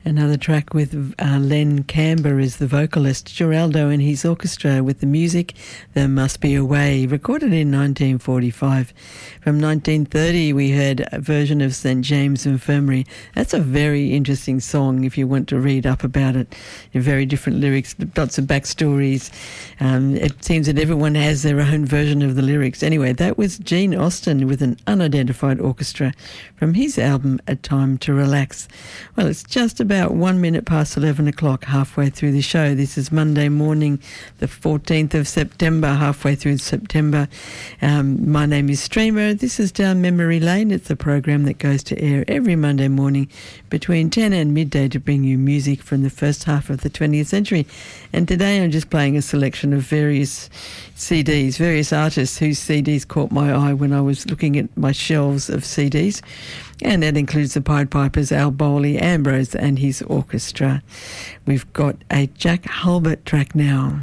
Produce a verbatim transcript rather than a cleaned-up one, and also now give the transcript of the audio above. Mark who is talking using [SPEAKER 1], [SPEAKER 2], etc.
[SPEAKER 1] Another track with uh, Len Camber as the vocalist, Geraldo and his orchestra with the music, There Must Be a Way, recorded in nineteen forty-five. From nineteen thirty, we heard a version of Saint James Infirmary. That's a very interesting song if you want to read up about it. Very different lyrics, lots of backstories. Um, it seems that everyone has their own version of the lyrics. Anyway, that was Gene Austin with an unidentified orchestra from his album A Time to Relax. Well, it's just about one minute past eleven o'clock, halfway through the show. This is Monday morning, the fourteenth of September, halfway through September. Um, my name is Streamer. This is Down Memory Lane. It's a program that goes to air every Monday morning between ten and midday to bring you music from the first half of the twentieth century. And today I'm just playing a selection of various C Ds, various artists whose C Ds caught my eye when I was looking at my shelves of C Ds. And that includes the Pied Pipers, Al Bowley, Ambrose and his orchestra. We've got a Jack Hulbert track now.